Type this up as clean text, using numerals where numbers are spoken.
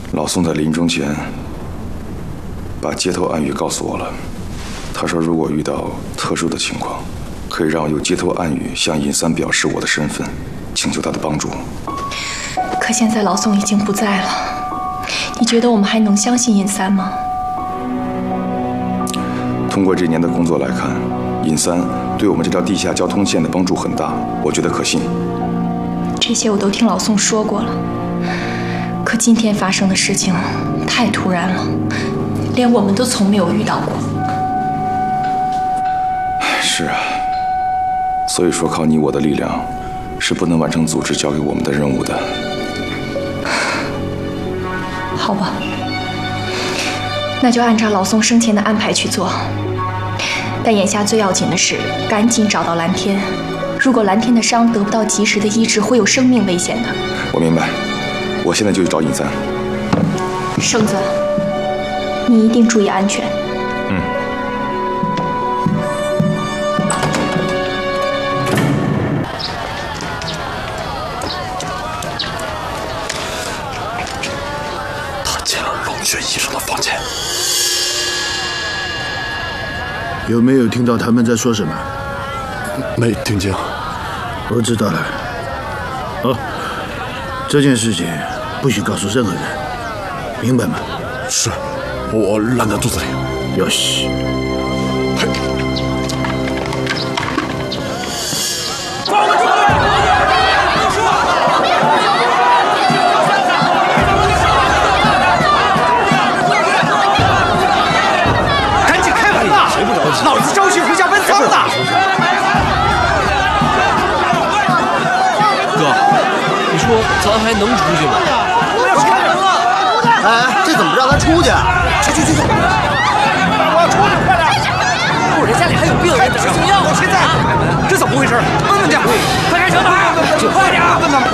老宋在临终前把街头暗语告诉我了。他说，如果遇到特殊的情况，可以让我用街头暗语向尹三表示我的身份，请求他的帮助。 可现在老宋已经不在了，你觉得我们还能相信尹三吗？ 通过这年的工作来看，尹三对我们这条地下交通线的帮助很大，我觉得可信。 这些我都听老宋说过了，可今天发生的事情太突然了，连我们都从没有遇到过。 是啊，所以说靠你我的力量是不能完成组织交给我们的任务的。 好吧，那就按照老宋生前的安排去做。但眼下最要紧的是赶紧找到蓝天，如果蓝天的伤得不到及时的医治，会有生命危险的。 我明白，我现在就去找尹三。 圣子，你一定注意安全。 他进了龙轩医生的房间。 有没有听到他们在说什么？ 没听见。 我知道了。哦，这件事情不许告诉任何人，明白吗？ 是，我烂在肚子里。 よし。 赶紧开门吧！谁不着急？老子招训回家奔丧的。 哥，你说咱还能出去吗？ 我要开门了！ 哎，这怎么不让他出去？ 去！